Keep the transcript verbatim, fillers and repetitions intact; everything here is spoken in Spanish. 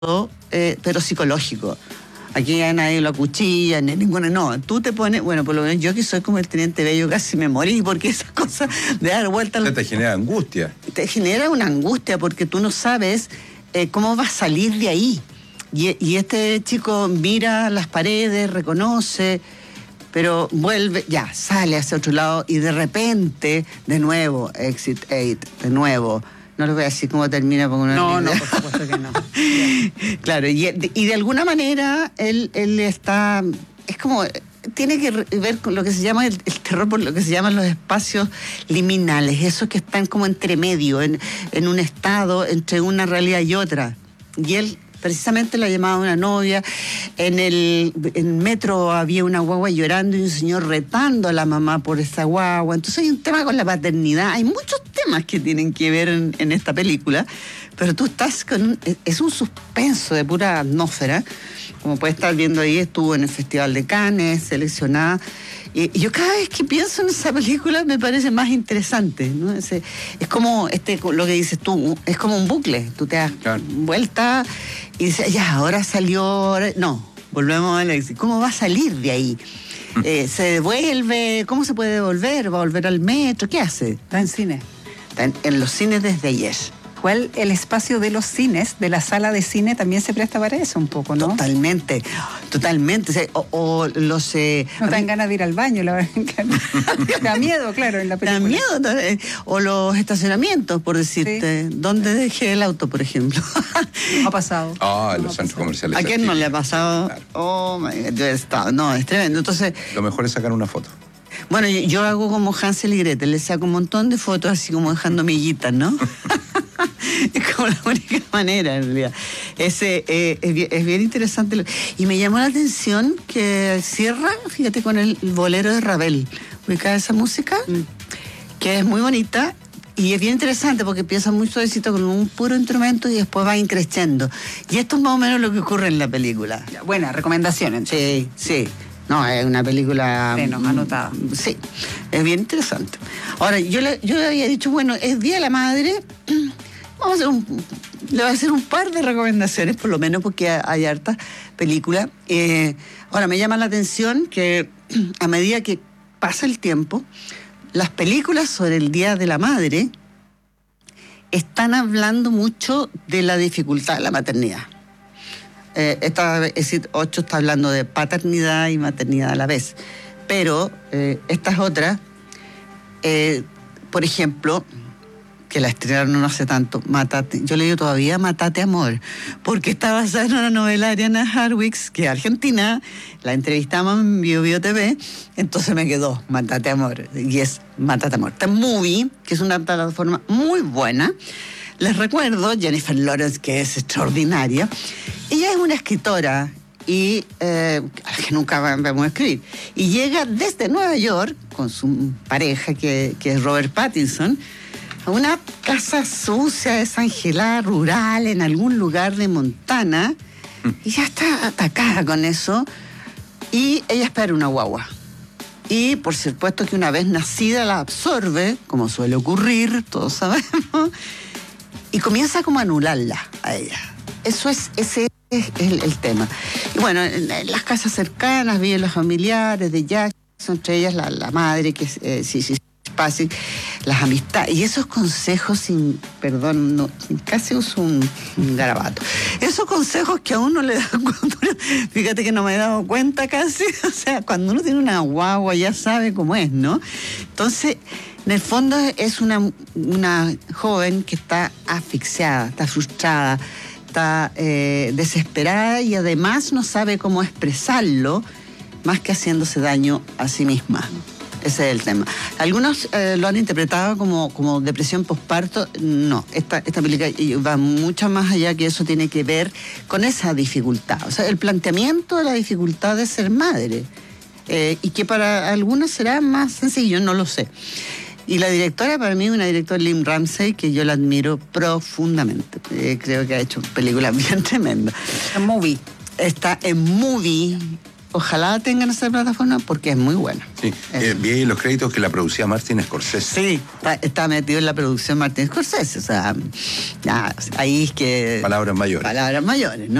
eh, pero psicológico. Aquí a nadie lo acuchilla, ni ninguno, no. Tú te pones, bueno, por lo menos yo que soy como el Teniente Bello casi me morí, porque esas cosas de dar vueltas... Te genera angustia. Te genera una angustia porque tú no sabes eh, cómo vas a salir de ahí. Y, y este chico mira las paredes, reconoce, pero vuelve, ya, sale hacia otro lado y de repente, de nuevo, Exit ocho, de nuevo... No lo voy a decir cómo termina porque una No, no, por supuesto que no. Claro, y, y de alguna manera él, él está, es como, tiene que ver con lo que se llama el, el terror, por lo que se llaman los espacios liminales, esos que están como entre medio, en, en un estado entre una realidad y otra. Y él precisamente la llamaba una novia, en el en metro había una guagua llorando y un señor retando a la mamá por esa guagua. Entonces hay un tema con la paternidad, hay muchos temas que tienen que ver en, en esta película, pero tú estás con un, es un suspenso de pura atmósfera, como puedes estar viendo ahí, estuvo en el Festival de Cannes, seleccionada. Y yo cada vez que pienso en esa película me parece más interesante, ¿no? Es, es como este, lo que dices tú, es como un bucle. Tú te das claro. vuelta y dices, ya, ahora salió... Ahora... No, volvemos a Alexis. ¿Cómo va a salir de ahí? Eh, ¿Se devuelve? ¿Cómo se puede devolver? ¿Va a volver al metro? ¿Qué hace? Está en cine. Está en, en los cines desde ayer. Igual el espacio de los cines, de la sala de cine, también se presta para eso un poco, ¿no? Totalmente, totalmente. O, o los... Eh, no te dan ganas de ir al baño, la verdad. Te da miedo, claro, en la película. Te da miedo. O los estacionamientos, por decirte. Sí. ¿Dónde dejé el auto, por ejemplo? Ha pasado. Ah, en no los centros comerciales. ¿A quién no le ha pasado? Claro. Oh, my God, yo he estado... No, es tremendo. Entonces... Lo mejor es sacar una foto. Bueno, yo, yo hago como Hansel y Gretel, le saco un montón de fotos así como dejando miguitas, ¿no? Es como la única manera, en realidad. Ese, eh, es, bien, es bien interesante. Y me llamó la atención que cierra, fíjate, con el bolero de Ravel. Ubica esa música, mm. que es muy bonita y es bien interesante porque empieza muy suavecito con un puro instrumento y después va increciendo. Y esto es más o menos lo que ocurre en la película. Buena recomendación, entonces. Sí, sí. No, es una película... Bueno, anotada. Sí, es bien interesante. Ahora, yo le, yo le había dicho, bueno, es Día de la Madre... Vamos a hacer un, le voy a hacer un par de recomendaciones, por lo menos porque hay hartas películas. Eh, ahora, me llama la atención que a medida que pasa el tiempo, las películas sobre el Día de la Madre están hablando mucho de la dificultad de la maternidad. Eh, esta Exit ocho está hablando de paternidad y maternidad a la vez. Pero eh, estas otras, eh, por ejemplo... que la estrenaron no hace tanto, Mátate, yo le digo todavía Mátate Amor, porque está basada en una novela de Ariana Harwicz, que es argentina, la entrevistamos en Bio Bio T V, entonces me quedó Mátate Amor, y es Mátate Amor. Está Movie, que es una plataforma muy buena. Les recuerdo, Jennifer Lawrence, que es extraordinaria, ella es una escritora, y eh, que nunca vamos a escribir, y llega desde Nueva York, con su pareja, que, que es Robert Pattinson, a una casa sucia, desangelada, rural, en algún lugar de Montana, y ya está atacada con eso, y ella espera una guagua. Y por supuesto que una vez nacida la absorbe, como suele ocurrir, todos sabemos, y comienza como a anularla a ella. Eso es, ese es el, el tema. Y bueno, en, en las casas cercanas viven los familiares de Jack, entre ellas la, la madre, que es eh, sí, sí, fácil, las amistades y esos consejos sin, perdón, no, casi uso un, un garabato, esos consejos que a uno le dan cuando uno, fíjate que no me he dado cuenta casi, o sea, cuando uno tiene una guagua ya sabe cómo es, ¿no? Entonces, en el fondo es una, una joven que está asfixiada, está frustrada, está eh, desesperada y además no sabe cómo expresarlo más que haciéndose daño a sí misma. Ese es el tema. Algunos eh, lo han interpretado como, como depresión postparto. No, esta, esta película va mucho más allá, que eso tiene que ver con esa dificultad. O sea, el planteamiento de la dificultad de ser madre. Eh, y que para algunos será más sencillo, no lo sé. Y la directora, para mí, una directora, Lynn Ramsey, que yo la admiro profundamente. Eh, creo que ha hecho películas bien tremendas. En Movie. Está en Movie. ojalá tengan esa plataforma porque es muy buena. Sí. Eh, vi ahí los créditos que la producía Martin Scorsese. Sí, está, está metido en la producción Martin Scorsese, o sea, ya, ahí es que... Palabras mayores. Palabras mayores, ¿no?